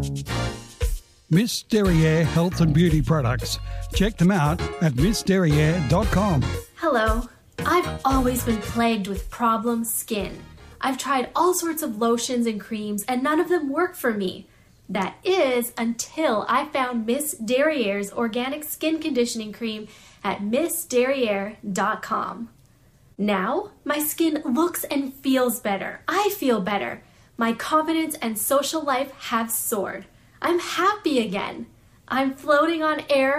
Miss Derriere Health and Beauty Products. Check them out at missderriere.com. Hello. I've always been plagued with problem skin. I've tried all sorts of lotions and creams and none of them work for me. That is until I found Miss Derriere's organic skin conditioning cream at missderriere.com. Now, my skin looks and feels better. I feel better. My confidence and social life have soared. I'm happy again. I'm floating on air